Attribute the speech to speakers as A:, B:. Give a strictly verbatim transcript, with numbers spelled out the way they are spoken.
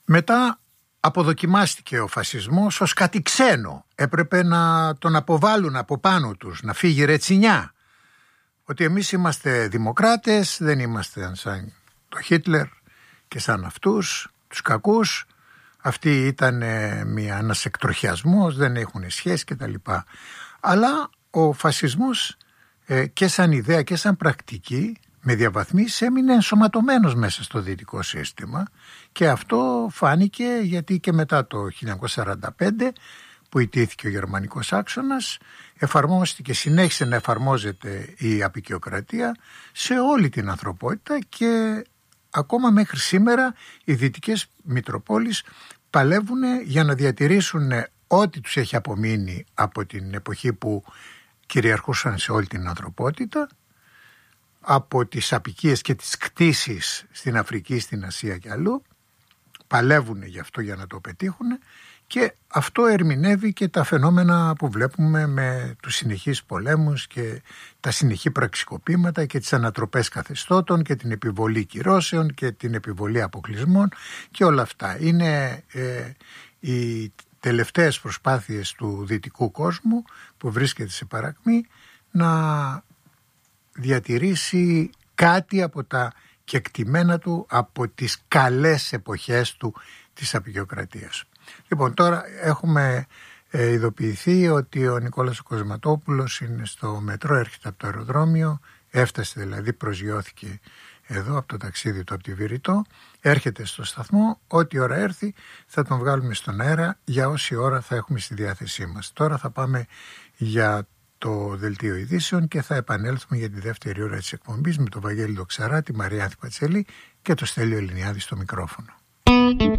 A: Μετά αποδοκιμάστηκε ο φασισμός ως κάτι ξένο. Έπρεπε να τον αποβάλουν από πάνω τους, να φύγει ρετσινιά. Ότι εμείς είμαστε δημοκράτες, δεν είμαστε σαν το Χίτλερ και σαν αυτούς, τους κακούς. Αυτοί ήταν μια, ένας εκτροχιασμός, δεν έχουν σχέση κτλ. Αλλά ο φασισμός ε, και σαν ιδέα και σαν πρακτική με διαβαθμίσεις έμεινε ενσωματωμένος μέσα στο δυτικό σύστημα και αυτό φάνηκε γιατί και μετά το χίλια εννιακόσια σαράντα πέντε που ιτήθηκε ο γερμανικός άξονας εφαρμόστηκε, συνέχισε να εφαρμόζεται η αποικιοκρατία σε όλη την ανθρωπότητα και ακόμα μέχρι σήμερα οι δυτικές μητροπόλεις παλεύουν για να διατηρήσουν ό,τι τους έχει απομείνει από την εποχή που κυριαρχούσαν σε όλη την ανθρωπότητα, από τις αποικίες και τις κτήσεις στην Αφρική, στην Ασία και αλλού. Παλεύουν γι' αυτό για να το πετύχουν και αυτό ερμηνεύει και τα φαινόμενα που βλέπουμε με τους συνεχείς πολέμους και τα συνεχή πραξικοπήματα και τις ανατροπές καθεστώτων και την επιβολή κυρώσεων και την επιβολή αποκλεισμών και όλα αυτά. Είναι ε, οι τελευταίες προσπάθειες του δυτικού κόσμου που βρίσκεται σε παρακμή να διατηρήσει κάτι από τα κεκτημένα του, από τις καλές εποχές του της αποικιοκρατίας. Λοιπόν, τώρα έχουμε ε, ειδοποιηθεί ότι ο Νικόλας ο Κοσματόπουλος είναι στο μετρό, έρχεται από το αεροδρόμιο, έφτασε δηλαδή, προσγειώθηκε εδώ από το ταξίδι του από τη Βηρητό, έρχεται στο σταθμό, ό,τι ώρα έρθει θα τον βγάλουμε στον αέρα για όση ώρα θα έχουμε στη διάθεσή μας. Τώρα θα πάμε για το δελτίο ειδήσεων και θα επανέλθουμε για τη δεύτερη ώρα της εκπομπής με τον Βαγγέλη Δοξαρά, τη Μαρία Πατσελή και το Στέλιο Ελληνιάδη στο μικρόφωνο.